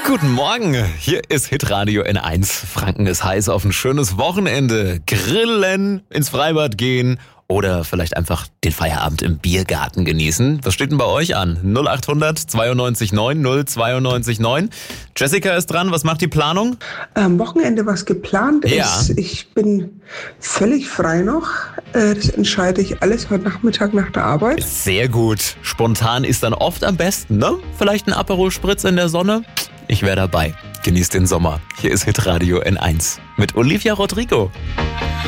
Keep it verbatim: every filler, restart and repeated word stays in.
Guten Morgen, hier ist Hitradio N eins. Franken ist heiß auf ein schönes Wochenende. Grillen, ins Freibad gehen oder vielleicht einfach den Feierabend im Biergarten genießen. Was steht denn bei euch an? null acht hundert zweiundneunzig neun null zweiundneunzig neun. Jessica ist dran, was macht die Planung? Am Wochenende, was geplant Ja. ist, ich bin völlig frei noch. Äh, Das entscheide ich alles heute Nachmittag nach der Arbeit. Sehr gut. Spontan ist dann oft am besten, ne? Vielleicht ein Aperol Spritz in der Sonne? Ich wäre dabei. Genießt den Sommer. Hier ist Hitradio N eins mit Olivia Rodrigo.